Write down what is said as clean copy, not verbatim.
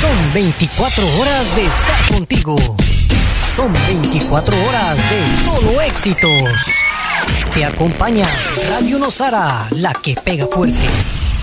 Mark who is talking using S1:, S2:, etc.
S1: Son 24 horas de estar contigo. Son 24 horas de solo éxitos. Te acompaña Radio Nosara, la que pega fuerte.